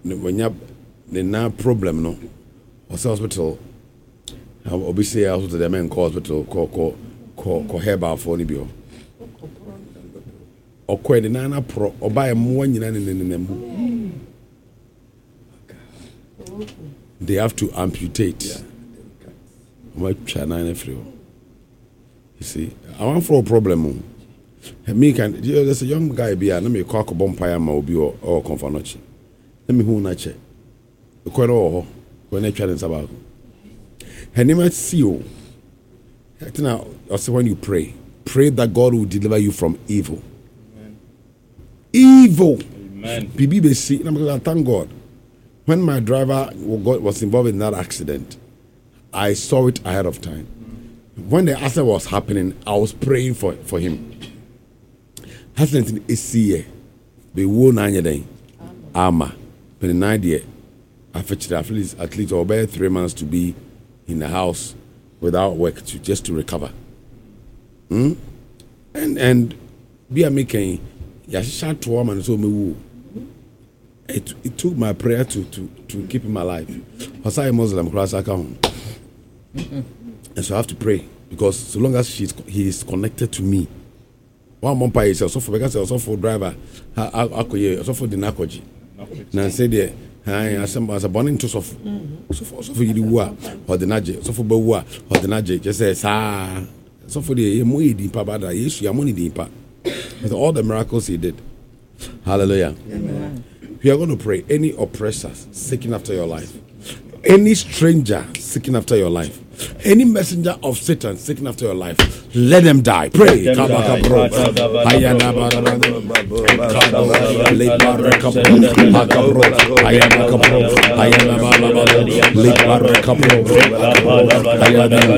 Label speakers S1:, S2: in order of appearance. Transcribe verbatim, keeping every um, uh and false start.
S1: when you the na problem no or hospital obviously hospital the men call hospital call call call call herbal for ni bio or kwen the nana pro or buy a more nyina ne ne mu they have to amputate what china na free you see I want for a problem me can there's a young guy be na me call ko bompire ma obi or confanochi let me who na che ko ro ko na twa den sabako henema see you now also when you pray pray that God will deliver you from evil. Amen. Evil amen bibi be see na thank God when my driver was involved in that accident I saw it ahead of time. When the accident was happening I was praying for for him. Accident is see be wo na anya den ama but in idea at least at least over three months to be in the house without work to just to recover. Hmm? And and be a making ya shot to woman so me it it took my prayer to to to keep him alive. Because I Muslim class account. And so I have to pray because so long as she's he is connected to me. One month is also for because also for driver I also for the narcoji. Now say there I as a born into so so for so for you or the naje so for bawa or the naje just say sa so for the mo di pa bada yesu ya money di pa with all the miracles he did. Hallelujah. Amen. We are going to pray any oppressors seeking after your life, any stranger seeking after your life, any messenger of Satan seeking after your life, let them die. Pray.